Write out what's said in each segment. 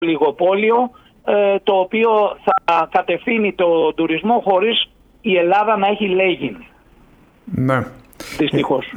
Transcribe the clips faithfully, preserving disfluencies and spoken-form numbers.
λιγοπόλιο, το οποίο θα κατευθύνει το τουρισμό χωρίς η Ελλάδα να έχει λέγειν. Ναι. Δυστυχώς.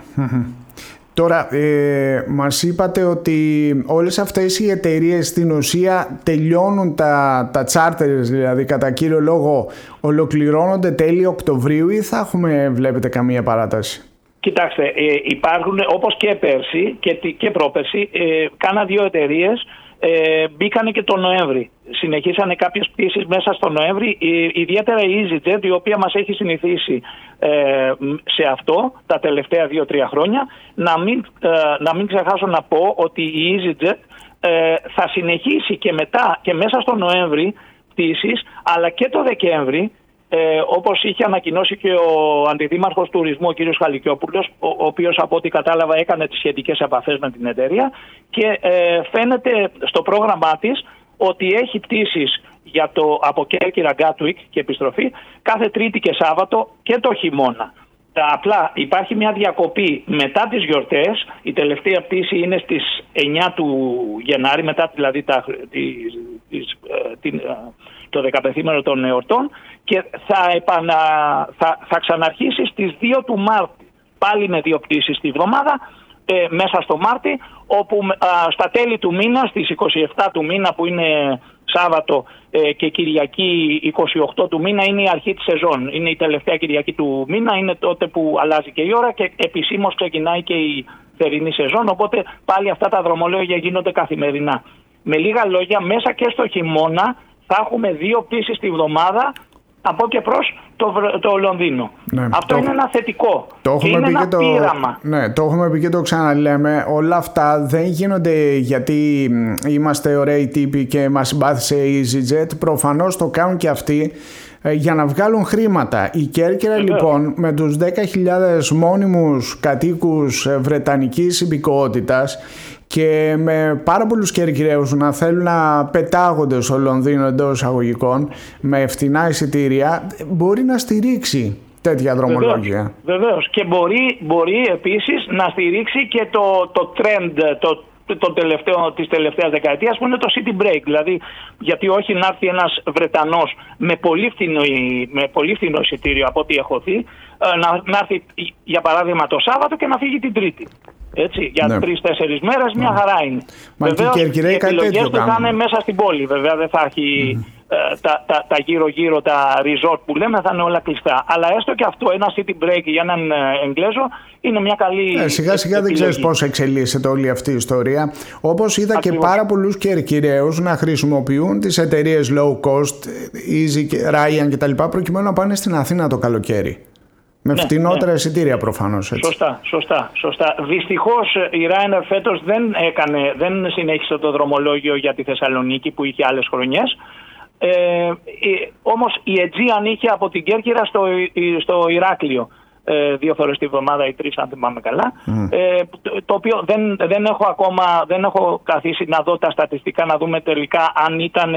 Τώρα, ε, μας είπατε ότι όλες αυτές οι εταιρείες στην ουσία τελειώνουν τα, τα charters, δηλαδή κατά κύριο λόγο ολοκληρώνονται τέλη Οκτωβρίου, ή θα έχουμε, βλέπετε, καμία παράταση? Κοιτάξτε, ε, υπάρχουν, όπως και πέρσι και, και πρόπερσι, ε, κάνα δύο εταιρείες ε, μπήκανε και τον Νοέμβρη. Συνεχίσανε κάποιες πτήσεις μέσα στο Νοέμβρη, ε, ιδιαίτερα η EasyJet, η οποία μας έχει συνηθίσει ε, σε αυτό τα τελευταία δύο τρία χρόνια. Να μην, ε, να μην ξεχάσω να πω ότι η EasyJet ε, θα συνεχίσει και μετά και μέσα στο Νοέμβρη πτήσεις, αλλά και το Δεκέμβρη, Ε, όπως είχε ανακοινώσει και ο αντιδήμαρχος τουρισμού, ο κ. Χαλικιόπουλος, ο, ο οποίος από ό,τι κατάλαβα έκανε τις σχετικές επαφές με την εταιρεία, και ε, φαίνεται στο πρόγραμμά της ότι έχει πτήσεις για το, από Κέρκυρα Γκάτουικ και επιστροφή κάθε Τρίτη και Σάββατο και το χειμώνα. Απλά υπάρχει μια διακοπή μετά τις γιορτές. Η τελευταία πτήση είναι στις εννιά του Γενάρη, μετά δηλαδή τα, τις, τις, την, το δεκαπενθήμερο των εορτών, και θα, επανα, θα, θα ξαναρχίσει στις δύο του Μάρτη. Πάλι με δύο πτήσεις τη βδομάδα, ε, μέσα στο Μάρτη, όπου α, στα τέλη του μήνα, στις είκοσι επτά του μήνα που είναι Σάββατο ε, και Κυριακή είκοσι οκτώ του μήνα είναι η αρχή της σεζόν. Είναι η τελευταία Κυριακή του μήνα, είναι τότε που αλλάζει και η ώρα και επισήμως ξεκινάει και η θερινή σεζόν, οπότε πάλι αυτά τα δρομολόγια γίνονται καθημερινά. Με λίγα λόγια, μέσα και στο χειμώνα θα έχουμε δύο πτήσεις τη βδομάδα από και προς το, το Λονδίνο. Ναι, αυτό το είναι ένα θετικό το και είναι ένα το, πείραμα. Ναι, το έχουμε πει και το ξαναλέμε. Όλα αυτά δεν γίνονται γιατί είμαστε ωραίοι τύποι και μας συμπάθησε η EasyJet. Προφανώς το κάνουν και αυτοί ε, για να βγάλουν χρήματα. Η Κέρκυρα, Βεβαίως, λοιπόν, με τους δέκα χιλιάδες μόνιμους κατοίκους βρετανικής υπηκότητας και με πάρα πολλούς Κερκυραίους να θέλουν να πετάγονται στο Λονδίνο εντός εισαγωγικών με φτηνά εισιτήρια, μπορεί να στηρίξει τέτοια δρομολόγια. Βεβαίως. Και μπορεί, μπορεί επίσης να στηρίξει και το, το trend το, το τελευταίο, της τελευταίας δεκαετίας, που είναι το city break. Δηλαδή, γιατί όχι να έρθει ένας Βρετανός με πολύ φθηνό, με πολύ φθηνό εισιτήριο από ό,τι έχω δει, να, να έρθει για παράδειγμα το Σάββατο και να φύγει την Τρίτη. Έτσι, για ναι. τρεις-τέσσερις μέρες, μια ναι. χαρά είναι. Μα βεβαίως, οι επιλογές του θα είναι μέσα στην πόλη. Βέβαια δεν θα έχει mm. ε, τα, τα, τα γύρω-γύρω, τα resort που λέμε, θα είναι όλα κλειστά. Αλλά έστω και αυτό, ένα city break για έναν Εγγλέζο, είναι μια καλή ε, Σιγά σιγά δεν ξέρεις πώς εξελίσσεται όλη αυτή η ιστορία. Όπως είδα Ακριβώς. και πάρα πολλούς Κερκυραίους να χρησιμοποιούν τις εταιρείες low cost, Easy, Ryan κτλ. Προκειμένου να πάνε στην Αθήνα το καλοκαίρι. Με ναι, φτηνότερα ναι. εισιτήρια προφανώς. Έτσι. Σωστά, σωστά, σωστά. Δυστυχώς η Ryanair φέτος δεν, έκανε, δεν συνέχισε το δρομολόγιο για τη Θεσσαλονίκη που είχε άλλες χρονιές. Ε, ε, όμως η Aegean είχε από την Κέρκυρα στο, στο Ηράκλειο ε, δύο φορές τη βδομάδα ή τρεις, αν θυμάμαι καλά. Mm. Ε, το, το οποίο δεν, δεν έχω ακόμα δεν έχω καθίσει να δω τα στατιστικά, να δούμε τελικά αν ήταν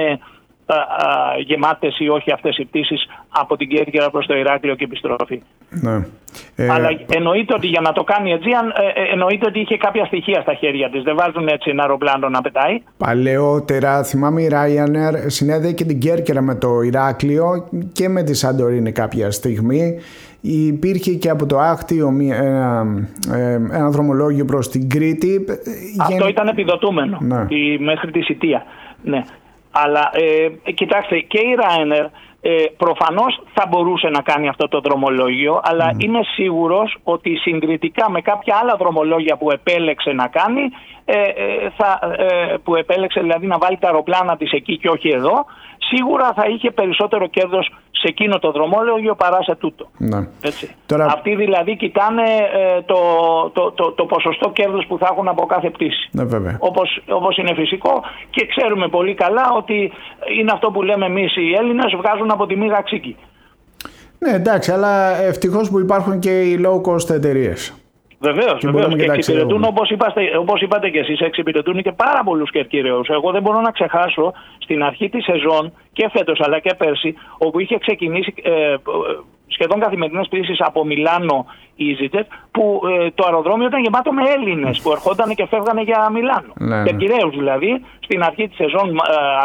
γεμάτες ή όχι αυτές οι πτήσεις από την Κέρκυρα προς το Ηράκλειο και επιστροφή. Ναι. Ε, Αλλά εννοείται ότι για να το κάνει η Aegean, ε, εννοείται ότι είχε κάποια στοιχεία στα χέρια της. Δεν βάζουν έτσι ένα αεροπλάνο να πετάει. Παλαιότερα, θυμάμαι, η Ryanair συνέδεε και την Κέρκυρα με το Ηράκλειο και με τη Σαντορίνη κάποια στιγμή. Υπήρχε και από το Άκτιο ένα, ένα δρομολόγιο προς την Κρήτη. Αυτό Γεν... ήταν επιδοτούμενο, ναι. τη, μέχρι τη Σιτία. Ναι. Αλλά ε, κοιτάξτε, και η Ryanair ε, προφανώς θα μπορούσε να κάνει αυτό το δρομολόγιο, αλλά mm. είμαι σίγουρος ότι συγκριτικά με κάποια άλλα δρομολόγια που επέλεξε να κάνει, ε, ε, θα, ε, που επέλεξε δηλαδή να βάλει τα αεροπλάνα της εκεί και όχι εδώ, σίγουρα θα είχε περισσότερο κέρδος σε εκείνο το δρομόλογιο παρά σε τούτο. Ναι. Έτσι. Τώρα... Αυτοί δηλαδή κοιτάνε ε, το, το, το, το ποσοστό κέρδους που θα έχουν από κάθε πτήση. Ναι, βέβαια. Όπως, όπως είναι φυσικό, και ξέρουμε πολύ καλά ότι είναι αυτό που λέμε εμείς οι Έλληνες, βγάζουν από τη μύγα ξύκι. Ναι, εντάξει, αλλά ευτυχώς που υπάρχουν και οι low cost εταιρείες. Βεβαίως, και, βεβαίως. Και, και εξυπηρετούν, όπως είπατε, όπως είπατε και εσείς, εξυπηρετούν και πάρα πολλούς Κερκυραίους. Εγώ δεν μπορώ να ξεχάσω στην αρχή της σεζόν και φέτος αλλά και πέρσι, όπου είχε ξεκινήσει ε, σχεδόν καθημερινές πτήσεις από Μιλάνο EasyJet, που ε, το αεροδρόμιο ήταν γεμάτο με Έλληνες που ερχόταν και φεύγανε για Μιλάνο. Ναι, ναι. Κερκυραίους δηλαδή, στην αρχή της σεζόν ε,